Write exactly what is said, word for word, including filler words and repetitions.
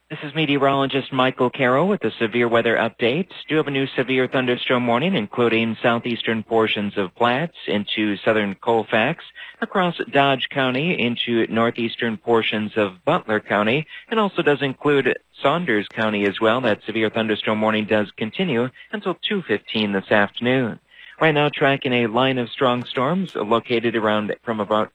This is meteorologist Michael Carroll with a severe weather update. Do have a new severe thunderstorm warning, including southeastern portions of Platte into southern Colfax, across Dodge County into northeastern portions of Butler County, and also does include Saunders County as well. That severe thunderstorm warning does continue until two fifteen this afternoon. Right now, tracking a line of strong storms located around from about